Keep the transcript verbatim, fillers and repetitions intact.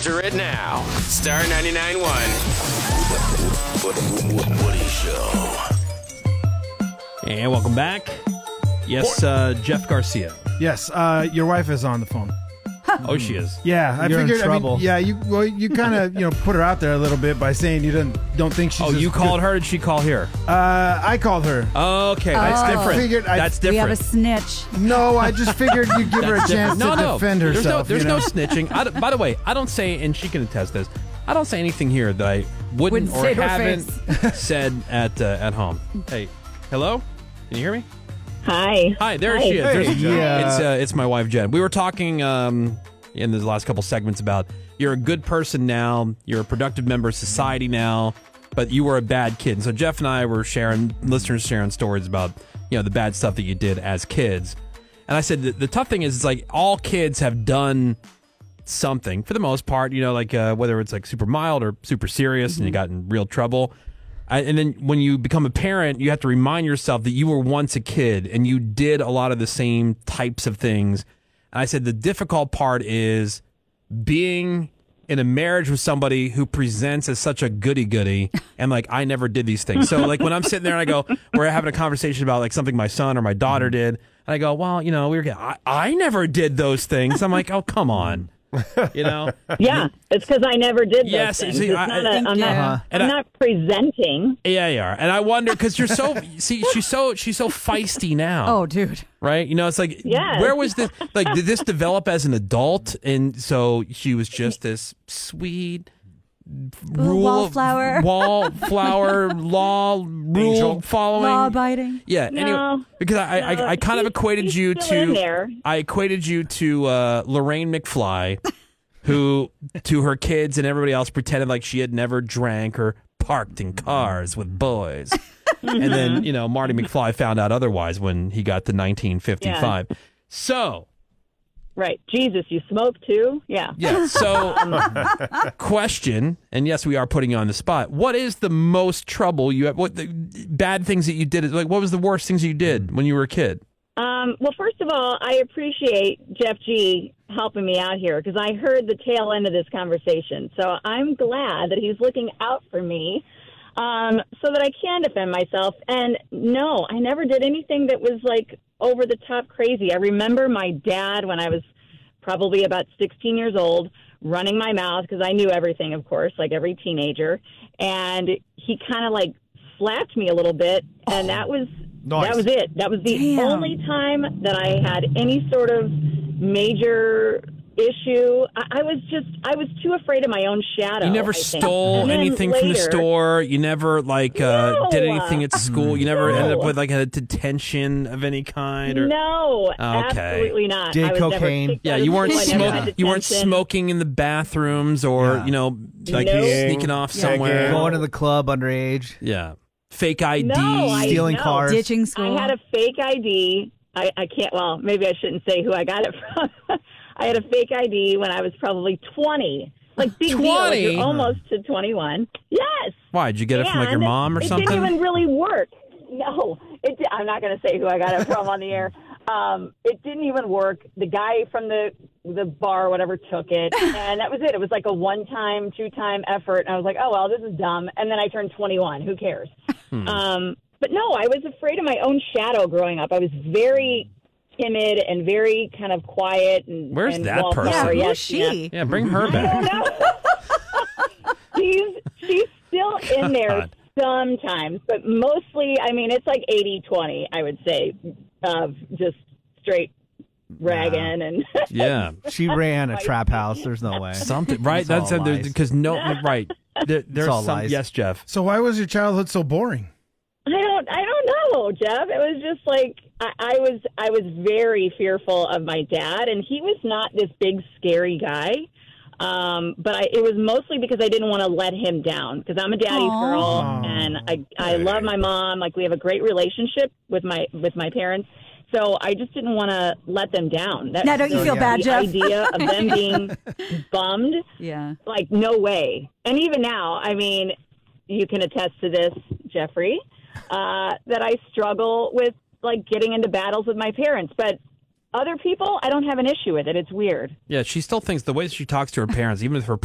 Enter it now. Star ninety-nine point one. Woody Show. And welcome back. Yes, uh, Jeff Garcia. Yes, uh, your wife is on the phone. Oh, she is. Yeah, I You're in figured. I mean, trouble. yeah, you well, you kind of you know put her out there a little bit by saying you don't don't think she's. Oh, as you called good- her? Did she call here? Uh, I called her. Okay, that's I different. figured I- that's We different. have a snitch. No, I just figured you'd give her a That's chance different. to no, no. defend herself. There's no, there's you know? no snitching. I don't- by the way, I don't say, and she can attest this. I don't say anything here that I wouldn't, Wouldn't or say to her haven't face. said at uh, at home. Hey, hello? Can you hear me? Hi. Hi, there Hi. she is. There's, yeah. It's uh, it's my wife Jen. We were talking um, in the last couple segments about you're a good person now, you're a productive member of society now, but you were a bad kid. And so Jeff and I were sharing, listeners sharing stories about you know the bad stuff that you did as kids. And I said the, the tough thing is it's like all kids have done something for the most part. You know, like uh, whether it's like super mild or super serious, and you got in real trouble. I, and then when you become a parent, you have to remind yourself that you were once a kid and you did a lot of the same types of things. And I said the difficult part is being in a marriage with somebody who presents as such a goody-goody and like, I never did these things. So like when I'm sitting there and I go, we're having a conversation about like something my son or my daughter did. And I go, well, you know, we were, I, I never did those things. I'm like, oh, come on. You know? Yeah, it's because I never did those Yes, things. see, It's I- not I a, think- I'm not, yeah. And I'm I- not presenting. Yeah, you are. And I wonder because you're so see, she's so she's so feisty now. Oh, dude. Right? You know, it's like Yes. where was this like did this develop as an adult? And so she was just this sweet rule wallflower. wallflower law rule Angel. following Law abiding. Yeah, No. anyway, because I, I, No, I kind of he's- equated he's you still in to there. I equated you to uh, Lorraine McFly, who to her kids and everybody else pretended like she had never drank or parked in cars with boys, and then you know Marty McFly found out otherwise when he got to nineteen fifty-five. So Right. Jesus, you smoke too? Yeah. yeah, so question, and yes, we are putting you on the spot. What is the most trouble you have? What the bad things that you did? Like, what was the worst things you did when you were a kid? Um, well, first of all, I appreciate Jeff G helping me out here because I heard the tail end of this conversation. So I'm glad that he's looking out for me um, so that I can defend myself. And no, I never did anything that was like over the top crazy. I remember my dad when I was probably about sixteen years old running my mouth because I knew everything, of course, like every teenager. And he kind of like slapped me a little bit. And that was Nice. that was it. That was the Damn. only time that I had any sort of major issue. I, I was just, I was too afraid of my own shadow. You never I think. stole And then anything from the later- store. You never like uh, No. did anything at school. You never No. ended up with like a detention of any kind. Or No, Okay. absolutely not. Did I was never cocaine. kicked yeah, out of you weren't school. I never smoking. had You weren't detention. smoking in the bathrooms or Yeah. you know like No. sneaking off somewhere. Going to the club underage. Yeah, fake I D. No, I- Stealing no. cars. Ditching school. I had a fake I D. I, I can't, well, maybe I shouldn't say who I got it from. I had a fake I D when I was probably twenty. Like, big deal. Like, twenty? you're almost to twenty-one. Yes. Why did you get it from like your And mom or it something? didn't even really work. No, it. di- I'm not going to say who I got it from on the air. Um, it didn't even work. The guy from the the bar, or whatever, took it, and that was it. It was like a one-time, two-time effort, and I was like, oh well, this is dumb. And then I turned twenty-one. Who cares? Hmm. Um, but no, I was afraid of my own shadow growing up. I was very timid and very kind of quiet. And Where's and that wallflower. person? Yeah, Yes, who's she? Yeah, bring her I back. don't know. she's she's still in there God. sometimes, but mostly, I mean, it's like eighty twenty, I would say, of just straight ragging and Yeah, She ran a trap house. There's no way. something right. It's That's all lies. because no right. There, there's all some, lies. yes, Jeff. So why was your childhood so boring? I don't I don't know, Jeff. It was just like I, I was I was very fearful of my dad, and he was not this big scary guy. Um, but I, it was mostly because I didn't want to let him down because I'm a daddy's Aw. girl, and I I love my mom. Like, we have a great relationship with my with my parents. So I just didn't want to let them down. That, Now, don't you the- feel bad, the Jeff? idea of them being bummed, Yeah. like, no way. And even now, I mean, you can attest to this, Jeffrey, uh, that I struggle with, like, getting into battles with my parents. But other people, I don't have an issue with it. It's weird. Yeah, she still thinks the way she talks to her parents, even if her